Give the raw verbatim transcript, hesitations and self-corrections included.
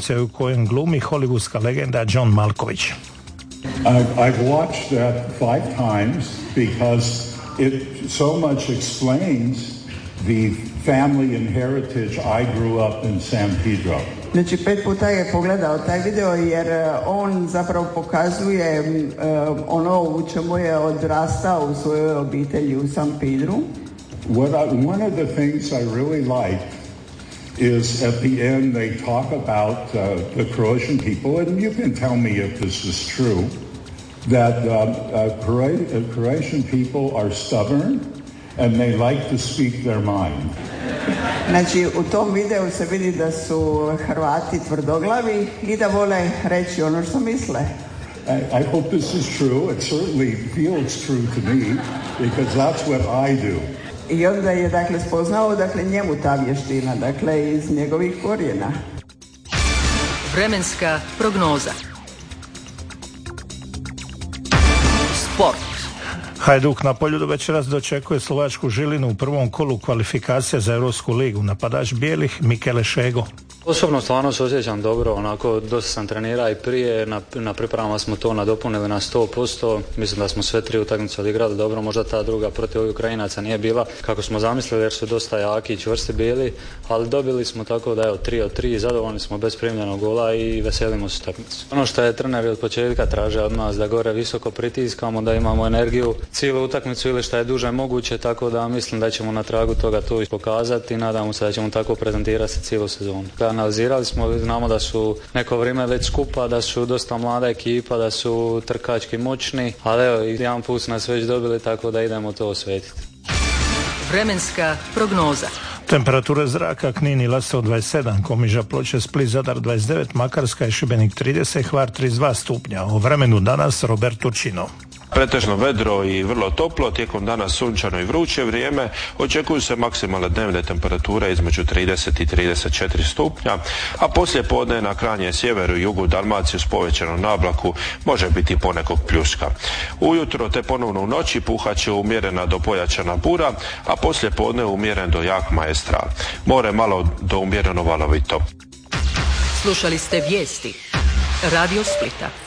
utakmice u kojem glumi hollywoodska legenda John Malkovich. I've, I've watched that five times because it so much explains the family and heritage I grew up in San Pedro. Znači pet puta je pogledao taj video jer on zapravo pokazuje uh, ono u čemu je odrastao u svojoj obitelji u San Pedru. What I, one of the things I really like is at the end they talk about uh, the Croatian people, and you can tell me if this is true, that uh, uh, Croat- Croatian people are stubborn and they like to speak their mind. Znači u tom videu se vidi da su Hrvati tvrdoglavi i da vole reći ono što misle. I, I hope this is true. It certainly feels true to me because that's what I do. I onda je dakle spoznao dakle njemu ta vještina, dakle iz njegovih korijena. Vremenska prognoza. Sport. Hajduk na Poljudu večeras dočekuje slovačku Žilinu u prvom kolu kvalifikacija za Europsku ligu. Napadač bijelih Mikele Šego. Osobno stvarno se osjećam dobro, onako dosta sam trenirao i prije, na, na pripremama smo to nadopunili na sto posto, mislim da smo sve tri utakmice odigrali dobro, možda ta druga protiv ovih Ukrajinaca nije bila kako smo zamislili jer su dosta jaki i čvrsti bili, ali dobili smo tako da evo tri od tri, zadovoljni smo bez primljenog gola i veselimo se utakmicu. Ono što je trener od početka traže od nas da gore visoko pritiskamo, da imamo energiju cijelu utakmicu ili što je duže moguće, tako da mislim da ćemo na tragu toga to pokazati i nadamo se da ćemo tako prezentirati cijelu sezonu. Analizirali smo, znamo da su neko vrijeme već skupa, da su dosta mlada ekipa, da su trkački moćni, ali evo, jedan put su nas već dobili, tako da idemo to osvetiti. Vremenska prognoza. Temperature zraka Knin i Lastovo dvadeset sedam, Komiža, Ploče, Split, Zadar dvadeset devet, Makarska i Šibenik trideset, Hvar trideset dva stupnja. O vremenu danas Robert Turčino. Pretežno vedro i vrlo toplo, tijekom dana sunčano i vruće vrijeme, očekuju se maksimalne dnevne temperature između trideset i trideset četiri stupnja, a poslije podne na krajnjem sjeveru i jugu Dalmaciju s povećanom nablaku može biti ponekog pljuska. Ujutro te ponovno u noći puhat će umjerena do pojačana bura, a poslije podne umjeren do jak maestral. More malo do umjereno valovito. Slušali ste vijesti Radio Splita.